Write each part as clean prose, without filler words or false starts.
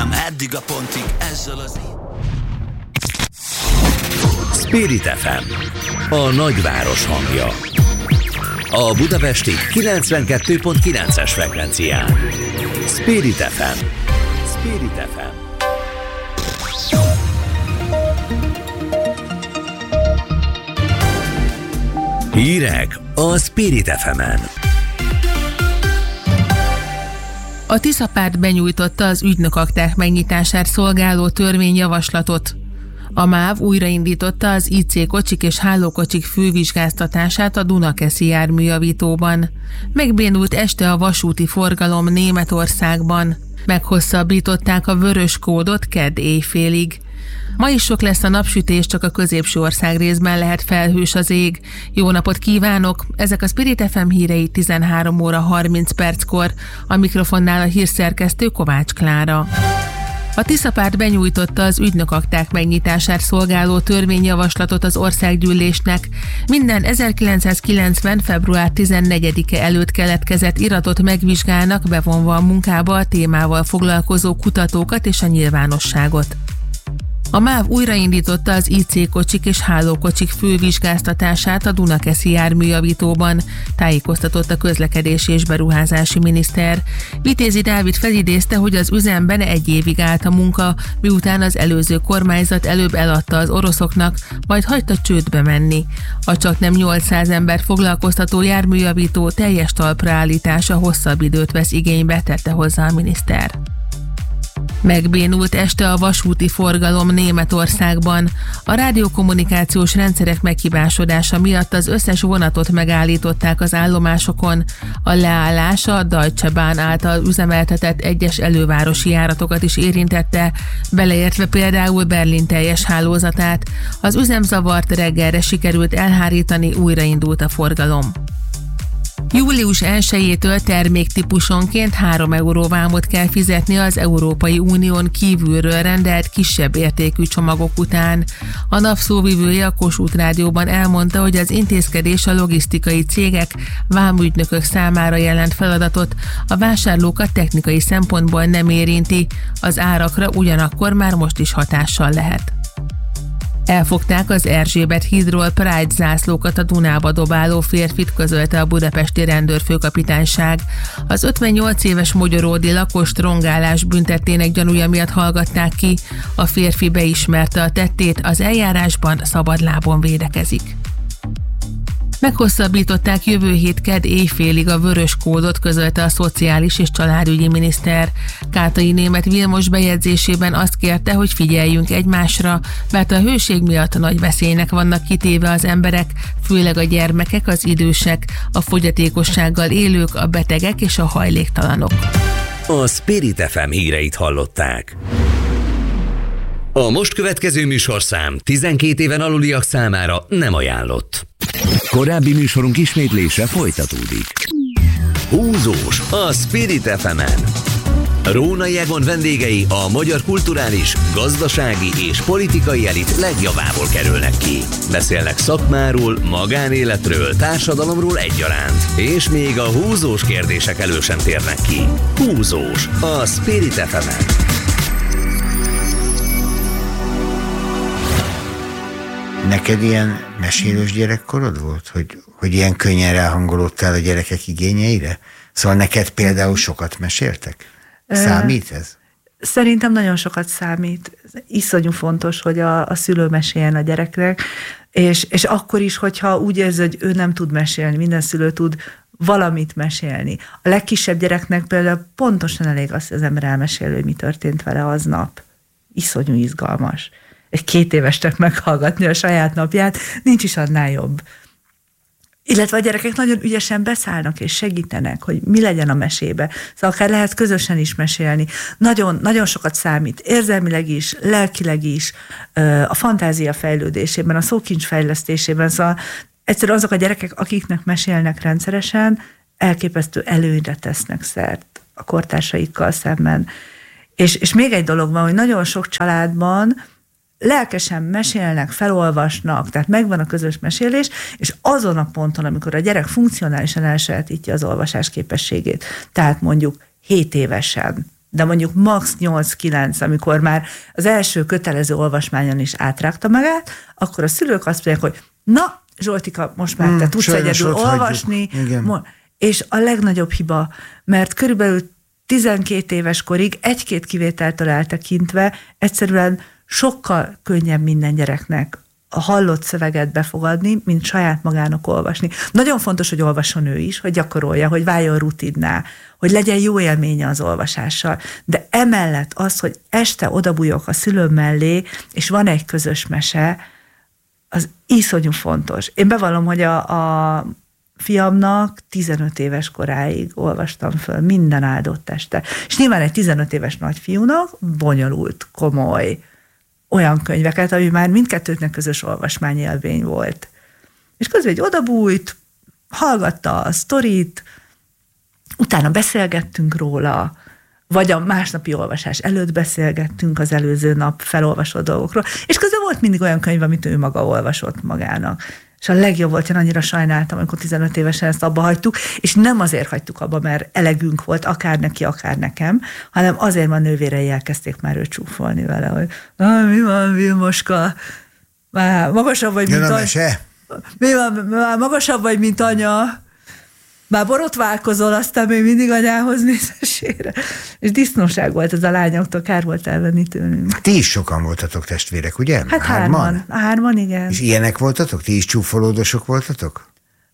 eddig a pontig ezzel az... Spirit FM, a nagyváros hangja. A budapesti 92.9-es frekvencián. Spirit FM. Spirit FM. Hírek a Spirit FM-en. A Tisza párt benyújtotta az ügynökakták megnyitását szolgáló törvényjavaslatot. A MÁV újraindította az IC kocsik és hálókocsik fővizsgáztatását a Dunakeszi járműjavítóban. Megbénult este a vasúti forgalom Németországban. Meghosszabbították a vörös kódot kedd éjfélig. Ma is sok lesz a napsütés, csak a középső országrészben lehet felhős az ég. Jó napot kívánok! Ezek a Spirit FM hírei 13 óra 30 perckor. A mikrofonnál a hírszerkesztő Kovács Klára. A Tisza párt benyújtotta az ügynökakták megnyitását szolgáló törvényjavaslatot az országgyűlésnek. Minden 1990. február 14-e előtt keletkezett iratot megvizsgálnak, bevonva a munkába a témával foglalkozó kutatókat és a nyilvánosságot. A MÁV újraindította az IC kocsik és hálókocsik fővizsgáztatását a Dunakeszi járműjavítóban, tájékoztatott a közlekedési és beruházási miniszter. Vitézi Dávid felidézte, hogy az üzemben egy évig állt a munka, miután az előző kormányzat előbb eladta az oroszoknak, majd hagyta csődbe menni. A csaknem 800 ember foglalkoztató járműjavító teljes talpra állítása hosszabb időt vesz igénybe, tette hozzá a miniszter. Megbénult este a vasúti forgalom Németországban. A rádiókommunikációs rendszerek meghibásodása miatt az összes vonatot megállították az állomásokon. A leállás a Deutsche Bahn által üzemeltetett egyes elővárosi járatokat is érintette, beleértve például Berlin teljes hálózatát. Az üzemzavart reggelre sikerült elhárítani, újraindult a forgalom. Július 1-től terméktípusonként 3 euró vámot kell fizetni az Európai Unión kívülről rendelt kisebb értékű csomagok után. A NAV szóvivője a Kossuth Rádióban elmondta, hogy az intézkedés a logisztikai cégek, vámügynökök számára jelent feladatot, a vásárlókat technikai szempontból nem érinti, az árakra ugyanakkor már most is hatással lehet. Elfogták az Erzsébet hídról Pride zászlókat a Dunába dobáló férfit, közölte a budapesti rendőrfőkapitányság. Az 58 éves mogyoródi lakost rongálás büntettének gyanúja miatt hallgatták ki. A férfi beismerte a tettét, az eljárásban szabadlábon védekezik. Meghosszabbították jövő hét kedd éjfélig a vörös kódot, közölte a szociális és családügyi miniszter. Kátai Németh Vilmos bejegyzésében azt kérte, hogy figyeljünk egymásra, mert a hőség miatt nagy veszélynek vannak kitéve az emberek, főleg a gyermekek, az idősek, a fogyatékossággal élők, a betegek és a hajléktalanok. A Spirit FM híreit hallották. A most következő műsorszám 12 éven aluliak számára nem ajánlott. Korábbi műsorunk ismétlése folytatódik. Húzós a Spirit FM-en. Rónai Egon vendégei a magyar kulturális, gazdasági és politikai elit legjavából kerülnek ki. Beszélnek szakmáról, magánéletről, társadalomról egyaránt, és még a húzós kérdések elő sem térnek ki. Húzós a Spirit FM-en. Neked ilyen mesélős gyerekkorod volt? Hogy ilyen könnyen ráhangolódtál a gyerekek igényeire? Szóval neked például sokat meséltek? Számít ez? Szerintem nagyon sokat számít. Iszonyú fontos, hogy a szülő meséljen a gyereknek, és akkor is, hogyha úgy érzi, hogy ő nem tud mesélni, minden szülő tud valamit mesélni. A legkisebb gyereknek például pontosan elég az ember elmesélő, hogy mi történt vele aznap. Iszonyú izgalmas. Egy 2 évesnek meghallgatni a saját napját, nincs is annál jobb. Illetve a gyerekek nagyon ügyesen beszállnak és segítenek, hogy mi legyen a mesébe. Szóval akár lehet közösen is mesélni. Nagyon, nagyon sokat számít, érzelmileg is, lelkileg is, a fantázia fejlődésében, a szókincs fejlesztésében. Szóval egyszerűen azok a gyerekek, akiknek mesélnek rendszeresen, elképesztő előnyre tesznek szert a kortársaikkal szemben. És még egy dolog van, hogy nagyon sok családban lelkesen mesélnek, felolvasnak, tehát megvan a közös mesélés, és azon a ponton, amikor a gyerek funkcionálisan elsajátítja az olvasás képességét, tehát mondjuk 7 évesen, de mondjuk max. 8-9, amikor már az első kötelező olvasmányon is átrágta magát, akkor a szülők azt mondják, hogy na, Zsoltika, most már te tudsz egyedül olvasni. És a legnagyobb hiba, mert körülbelül 12 éves korig, 1-2 kivételtől eltekintve egyszerűen sokkal könnyebb minden gyereknek a hallott szöveget befogadni, mint saját magának olvasni. Nagyon fontos, hogy olvasson ő is, hogy gyakorolja, hogy váljon rutinná, hogy legyen jó élménye az olvasással. De emellett az, hogy este odabújok a szülőm mellé, és van egy közös mese, az iszonyú fontos. Én bevallom, hogy a fiamnak 15 éves koráig olvastam föl minden áldott este. És nyilván egy 15 éves nagyfiúnak bonyolult, komoly, olyan könyveket, ami már mindkettőknek közös olvasmányélmény volt. És közben egy odabújt, hallgatta a sztorit, utána beszélgettünk róla, vagy a másnapi olvasás előtt beszélgettünk az előző nap felolvasott dolgokról, és közben volt mindig olyan könyv, amit ő maga olvasott magának. És a legjobb volt, én annyira sajnáltam, amikor 15 évesen ezt abba hagytuk, és nem azért hagytuk abba, mert elegünk volt, akár neki, akár nekem, hanem azért, mert nővérei elkezdték már őt csúfolni vele, hogy mi van, Vilmoska, már magasabb vagy, mint anya. Mi van, már magasabb vagy, mint anya. Már borotválkozol, aztán még mindig anyához nézésére. És disznóság volt ez a lányoktól, kár volt elvenni tőlünk. Ti is sokan voltatok testvérek, ugye? Hát hárman, igen. És ilyenek voltatok? Ti is csúfolódosok voltatok?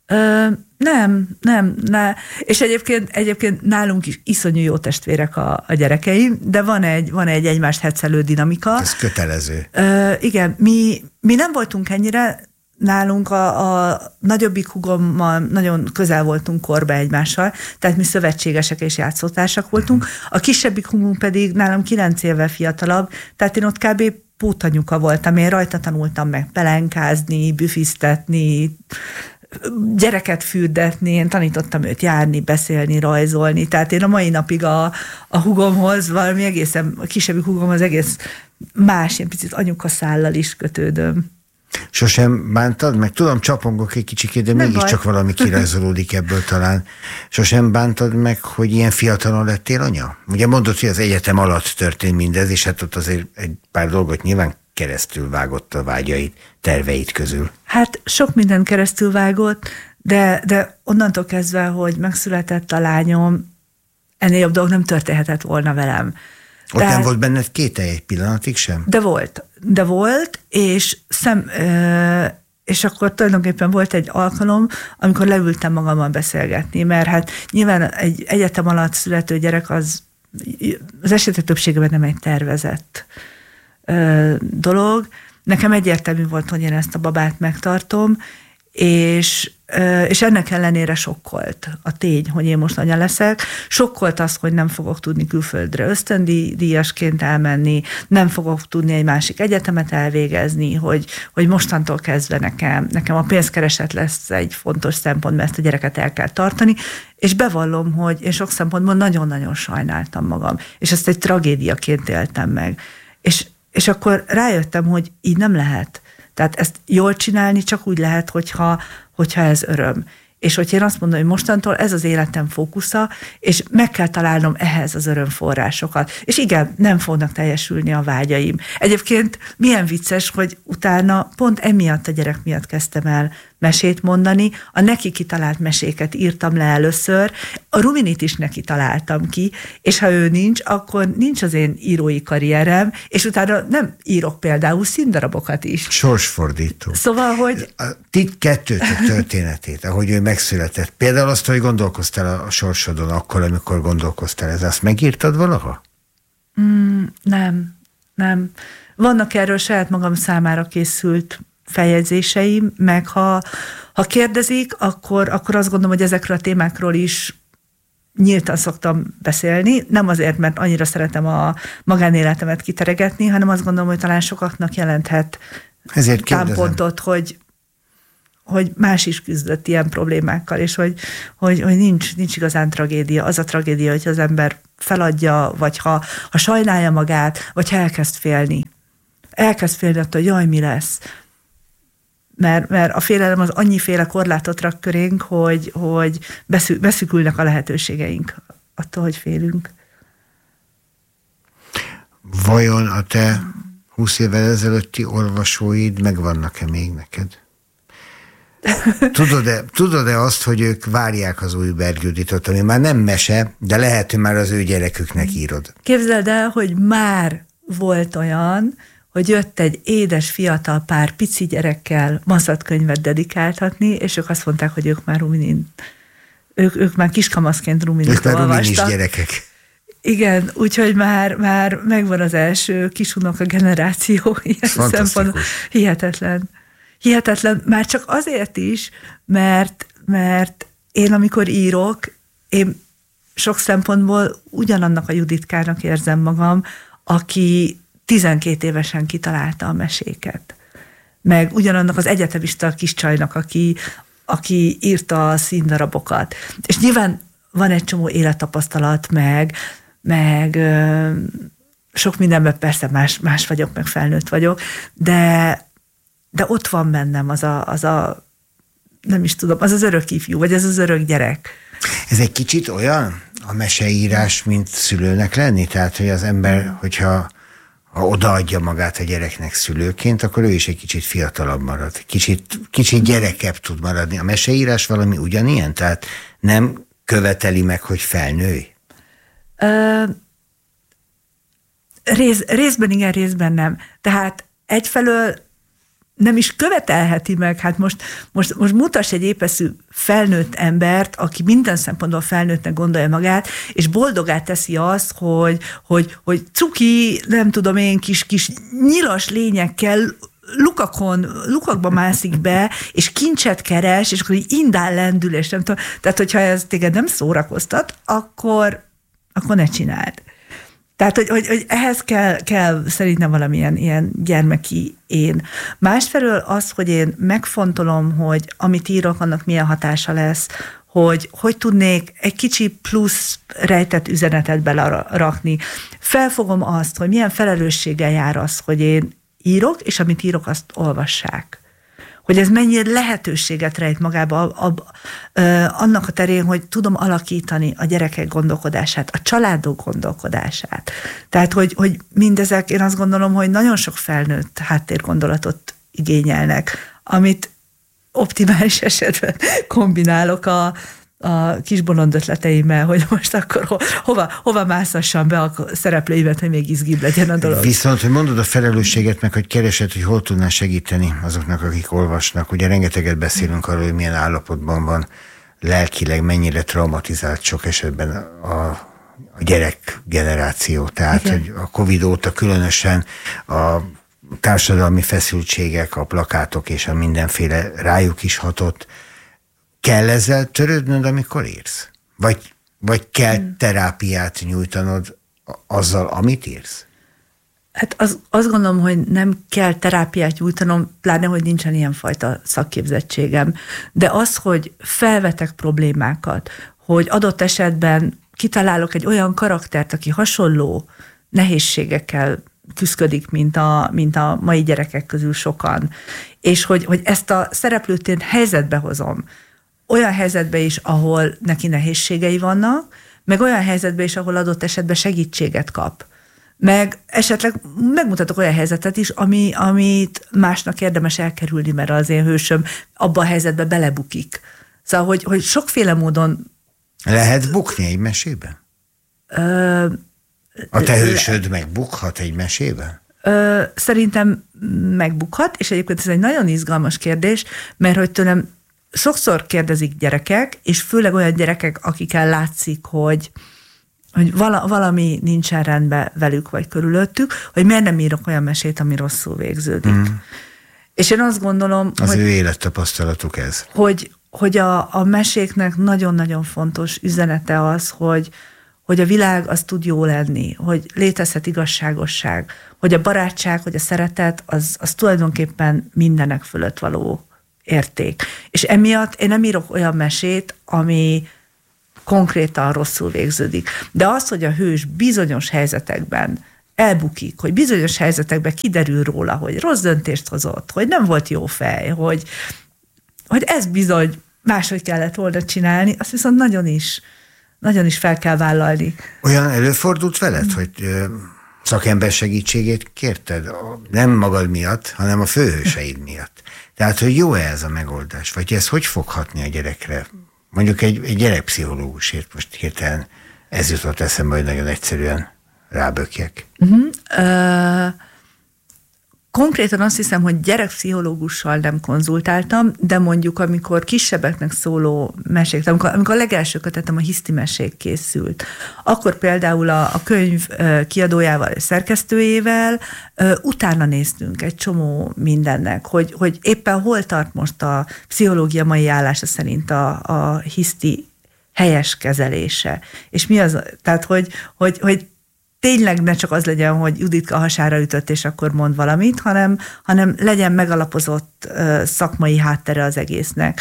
Nem. És egyébként nálunk is iszonyú jó testvérek a gyerekeim, de van egy egymást heccelő dinamika. Ez kötelező. Igen, mi nem voltunk ennyire. Nálunk a nagyobbik húgommal nagyon közel voltunk korba egymással, tehát mi szövetségesek és játszótársak voltunk. A kisebbik húgunk pedig nálam 9 évvel fiatalabb, tehát én ott kb. Pótanyuka voltam, én rajta tanultam meg pelenkázni, büfisztetni, gyereket fürdetni, én tanítottam őt járni, beszélni, rajzolni, tehát én a mai napig a húgomhoz valami egészen, a kisebbik húgomhoz egész más, ilyen picit anyukaszállal is kötődöm. Sosem bántad meg? Tudom, csapongok egy kicsikét, de mégiscsak valami kirajzolódik ebből talán. Sosem bántad meg, hogy ilyen fiatalon lettél anya? Ugye mondod, hogy az egyetem alatt történt mindez, és hát ott azért egy pár dolgot nyilván keresztül vágott a vágyait, terveit közül. Hát sok minden keresztül vágott, de onnantól kezdve, hogy megszületett a lányom, ennél jobb dolog nem történhetett volna velem. Ott nem volt benned kételj egy pillanatig sem? De volt, és akkor tulajdonképpen volt egy alkalom, amikor leültem magammal beszélgetni, mert hát nyilván egy egyetem alatt születő gyerek az esetek többségében nem egy tervezett dolog. Nekem egyértelmű volt, hogy én ezt a babát megtartom, és ennek ellenére sokkolt a tény, hogy én most anya leszek. Sokkolt az, hogy nem fogok tudni külföldre ösztöndíjasként elmenni, nem fogok tudni egy másik egyetemet elvégezni, hogy mostantól kezdve nekem a pénzkereset lesz egy fontos szempont, mert ezt a gyereket el kell tartani, és bevallom, hogy én sok szempontból nagyon-nagyon sajnáltam magam, és ezt egy tragédiaként éltem meg. És akkor rájöttem, hogy így nem lehet. Tehát ezt jól csinálni csak úgy lehet, hogyha ez öröm. És hogy én azt mondom, hogy mostantól ez az életem fókusza, és meg kell találnom ehhez az örömforrásokat. És igen, nem fognak teljesülni a vágyaim. Egyébként milyen vicces, hogy utána pont emiatt a gyerek miatt kezdtem el mesét mondani, a neki kitalált meséket írtam le először, a Ruminit is neki találtam ki, és ha ő nincs, akkor nincs az én írói karrierem, és utána nem írok például színdarabokat is. Sorsfordító. Szóval, hogy... Ti kettőtök történetét, ahogy ő megszületett, például azt, hogy gondolkoztál a sorsodon akkor, amikor gondolkoztál, azt megírtad valaha? Nem. Vannak erről saját magam számára készült feljegyzéseim, meg ha kérdezik, akkor azt gondolom, hogy ezekről a témákról is nyíltan szoktam beszélni, nem azért, mert annyira szeretem a magánéletemet kiteregetni, hanem azt gondolom, hogy talán sokaknak jelenthet támpontot, hogy más is küzdött ilyen problémákkal, és hogy nincs igazán tragédia. Az a tragédia, hogy az ember feladja, vagy ha sajnálja magát, vagy ha elkezd félni. Elkezd félni attól, hogy jaj, mi lesz. Mert a félelem az annyiféle korlátot rak körénk, hogy beszűkülnek a lehetőségeink attól, hogy félünk. Vajon a te 20 évvel ezelőtti olvasóid megvannak-e még neked? Tudod-e azt, hogy ők várják az új Berg Juditot, ami már nem mese, de lehet, hogy már az ő gyereküknek írod? Képzeld el, hogy már volt olyan, hogy jött egy édes fiatal pár pici gyerekkel maszatkönyvet dedikáltatni, és ők azt mondták, hogy ők már ők már kiskamaszként Ruminit olvastak. Ők már Ruminis gyerekek. Igen, úgyhogy már megvan az első kisunoka generáció ilyen szempontból. Hihetetlen. Hihetetlen, már csak azért is, mert én amikor írok, én sok szempontból ugyanannak a Juditkának érzem magam, aki 12 évesen kitalálta a meséket. Meg ugyanannak az egyetemista kiscsajnak, aki írta a színdarabokat. És nyilván van egy csomó élettapasztalat, meg sok mindenben persze más vagyok, meg felnőtt vagyok, de ott van bennem az a nem is tudom, az az örök ifjú, vagy az örök gyerek. Ez egy kicsit olyan a meseírás, mint szülőnek lenni? Tehát, hogy az ember, hogyha odaadja magát a gyereknek szülőként, akkor ő is egy kicsit fiatalabb marad. Kicsit gyerekebb tud maradni. A meseírás valami ugyanilyen? Tehát nem követeli meg, hogy felnőj? Részben igen, részben nem. Tehát egyfelől nem is követelheti meg, hát most mutass egy épeszű felnőtt embert, aki minden szempontból felnőttnek gondolja magát, és boldogá teszi azt, hogy cuki, nem tudom én, kis nyilas lényekkel lukakba mászik be, és kincset keres, és akkor így indál lendül, és nem tudom. Tehát, hogyha ez téged nem szórakoztat, akkor ne csináld. Tehát, hogy ehhez kell szerintem valamilyen ilyen gyermeki én. Másfelől az, hogy én megfontolom, hogy amit írok, annak milyen hatása lesz, hogy tudnék egy kicsi plusz rejtett üzenetet belerakni. Felfogom azt, hogy milyen felelősséggel jár az, hogy én írok, és amit írok, azt olvassák. Hogy ez mennyire lehetőséget rejt magába annak a terén, hogy tudom alakítani a gyerekek gondolkodását, a családok gondolkodását. Tehát, hogy mindezek, én azt gondolom, hogy nagyon sok felnőtt háttérgondolatot igényelnek, amit optimális esetben kombinálok a kis bolond ötleteimmel, hogy most akkor hova mászassam be a szereplőimet, hogy még izgibb legyen a dolog. Viszont, hogy mondod a felelősséget, meg hogy keresed, hogy hol tudnál segíteni azoknak, akik olvasnak. Ugye rengeteget beszélünk arról, hogy milyen állapotban van lelkileg, mennyire traumatizált sok esetben a gyerek generáció. Tehát, hogy a Covid óta különösen a társadalmi feszültségek, a plakátok és a mindenféle rájuk is Kell ezzel törődnöd, amikor írsz? Vagy kell terápiát nyújtanod azzal, amit írsz? Hát azt gondolom, hogy nem kell terápiát nyújtanom, pláne, hogy nincsen ilyenfajta szakképzettségem. De az, hogy felvetek problémákat, hogy adott esetben kitalálok egy olyan karaktert, aki hasonló nehézségekkel küszködik, mint a mai gyerekek közül sokan, és hogy ezt a szereplőt én helyzetbe hozom, olyan helyzetbe is, ahol neki nehézségei vannak, meg olyan helyzetbe is, ahol adott esetben segítséget kap. Meg esetleg megmutatok olyan helyzetet is, amit másnak érdemes elkerülni, mert az én hősöm abba a helyzetbe belebukik. Szóval, hogy sokféle módon... Lehet bukni egy mesében? A te hősöd megbukhat egy mesében? Szerintem megbukhat, és egyébként ez egy nagyon izgalmas kérdés, mert hogy tőlem sokszor kérdezik gyerekek, és főleg olyan gyerekek, akikkel látszik, hogy valami nincsen rendben velük vagy körülöttük, hogy miért nem írok olyan mesét, ami rosszul végződik. És én azt gondolom, az ő élettapasztalatuk ez. Hogy a meséknek nagyon-nagyon fontos üzenete az, hogy a világ az tud jó lenni, hogy létezhet igazságosság, hogy a barátság, hogy a szeretet, az tulajdonképpen mindenek fölött való érték. És emiatt én nem írok olyan mesét, ami konkrétan rosszul végződik. De az, hogy a hős bizonyos helyzetekben elbukik, hogy bizonyos helyzetekben kiderül róla, hogy rossz döntést hozott, hogy nem volt jó fej, hogy ez bizony máshogy kellett volna csinálni, azt viszont nagyon is fel kell vállalni. Olyan előfordult veled, szakember segítségét kérted? Nem magad miatt, hanem a főhőseid miatt. Tehát, hogy jó-e ez a megoldás? Vagy ez hogy fog hatni a gyerekre? Mondjuk egy gyerekpszichológusért most hirtelen ez jutott eszembe, hogy nagyon egyszerűen rábökjek. Konkrétan azt hiszem, hogy gyerekpszichológussal nem konzultáltam, de mondjuk amikor kisebbeknek szóló mesék, amikor a legelső kötetem, a Hiszti mesék készült, akkor például a könyv kiadójával és szerkesztőjével utána néztünk egy csomó mindennek, hogy éppen hol tart most a pszichológia mai állása szerint a hiszti helyes kezelése. És mi az, tehát hogy tényleg ne csak az legyen, hogy Juditka hasára ütött, és akkor mond valamit, hanem legyen megalapozott szakmai háttere az egésznek.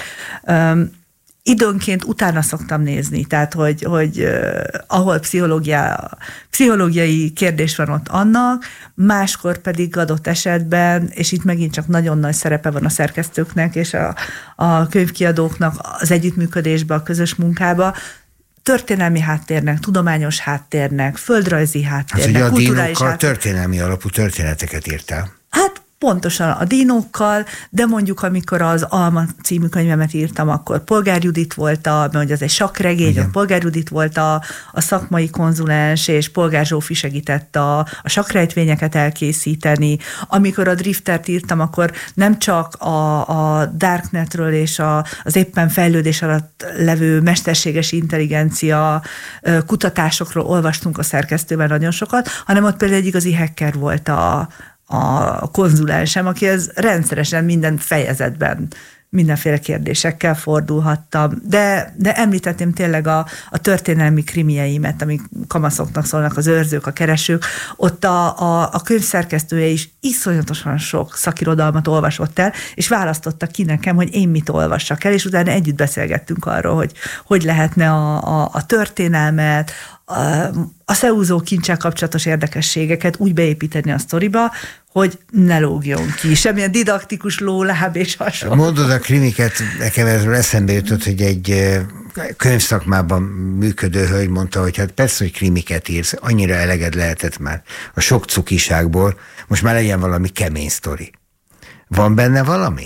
Időnként utána szoktam nézni, tehát hogy ahol pszichológiai kérdés van ott annak, máskor pedig adott esetben, és itt megint csak nagyon nagy szerepe van a szerkesztőknek és a könyvkiadóknak az együttműködésbe, a közös munkába, történelmi háttérnek, tudományos háttérnek, földrajzi háttérnek, hát, kulturális háttérnek. Történelmi alapú történeteket írtál. Hát pontosan a dinókkal, de mondjuk amikor az Alma című könyvemet írtam, akkor Polgár Judit volt mert az egy sakkregény, a Polgár Judit volt a szakmai konzulens, és Polgár Zsófi segített a sakkrejtvényeket elkészíteni. Amikor a Driftert írtam, akkor nem csak a Darknetről és az éppen fejlődés alatt levő mesterséges intelligencia kutatásokról olvastunk a szerkesztőben nagyon sokat, hanem ott például egy igazi hacker volt a konzulensem, aki ez rendszeresen minden fejezetben mindenféle kérdésekkel fordulhattam. De említettem tényleg a történelmi krimieimet, amik kamaszoknak szólnak, az őrzők, a keresők. Ott a könyvszerkesztője is iszonyatosan sok szakirodalmat olvasott el, és választotta ki nekem, hogy én mit olvassak el, és utána együtt beszélgettünk arról, hogy lehetne a történelmet, a szeúzó kincsel kapcsolatos érdekességeket úgy beépíteni a sztoriba, hogy ne lógjon ki. Semmilyen didaktikus lóláb és hasonló. Mondod a krimiket, nekem erről eszembe jutott, hogy egy könyvszakmában működő hölgy mondta, hogy hát persze, hogy krimiket írsz, annyira eleged lehetett már a sok cukiságból, most már legyen valami kemény sztori. Van benne valami?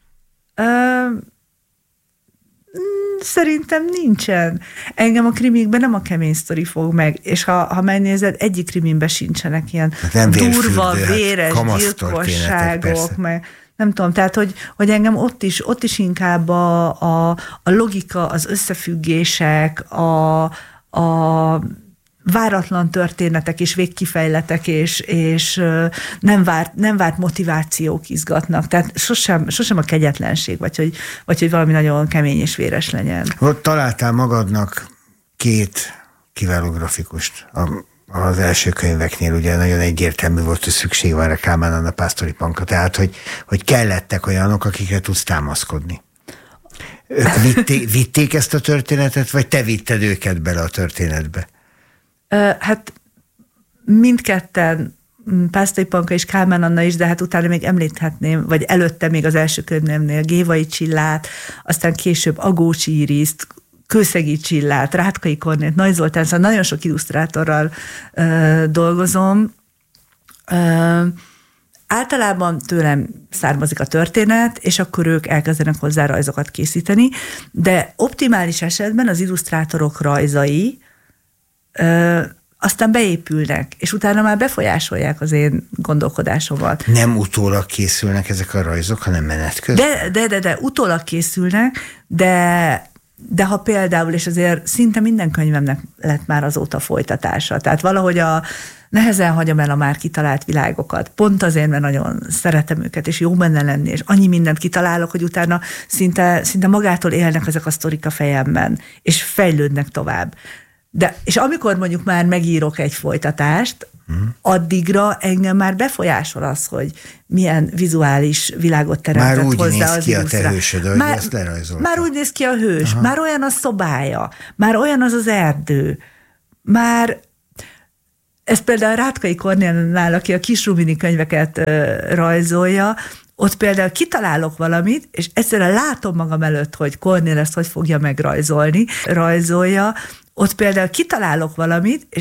Szerintem nincsen. Engem a krimikben nem a kemény sztori fog meg, és ha megnézed, egyik krimimben sincsenek ilyen durva, véres gyilkosságok, meg nem tudom, tehát, hogy engem ott is inkább a logika, az összefüggések, a váratlan történetek és végkifejletek és nem várt motivációk izgatnak. Tehát sosem a kegyetlenség, vagy hogy valami nagyon kemény és véres legyen. Ott találtál magadnak 2 kiváló grafikust. Az első könyveknél ugye nagyon egyértelmű volt, hogy szükség van rá Kálmán Anna, Pásztori Panka, tehát hogy kellettek olyanok, akikre tudsz támaszkodni. Ők vitték ezt a történetet, vagy te vitted őket bele a történetbe? Hát mindketten, Pásztori Panka és Kálmán Anna is, de hát utána még említhetném, vagy előtte még az első könyvemnél Gévai Csillát, aztán később Agócsi Iriszt, Kőszegi Csillát, Rátkai Kornélt, Nagy Zoltán, szóval nagyon sok illusztrátorral dolgozom. Általában tőlem származik a történet, és akkor ők elkezdenek hozzá rajzokat készíteni, de optimális esetben az illusztrátorok rajzai aztán beépülnek, és utána már befolyásolják az én gondolkodásomat. Nem utólag készülnek ezek a rajzok, hanem menet közben? De utólag készülnek, de ha például, és azért szinte minden könyvemnek lett már azóta folytatása, tehát valahogy nehezen hagyom el a már kitalált világokat, pont azért, mert nagyon szeretem őket, és jó benne lenni, és annyi mindent kitalálok, hogy utána szinte magától élnek ezek a sztorik a fejemben, és fejlődnek tovább. És amikor mondjuk már megírok egy folytatást, addigra engem már befolyásol az, hogy milyen vizuális világot teremtett hozzá az illusztrátor. Már úgy néz ki a te hősöd, ahogy ezt lerajzolta. Már úgy néz ki a hős, már olyan a szobája, már olyan az erdő, már ez például Rátkai Kornélnál, aki a Kisrumini könyveket rajzolja, ott például kitalálok valamit, és egyszerűen látom magam előtt, hogy Kornél ezt hogy fogja megrajzolni, rajzolja, ott például kitalálok valamit, és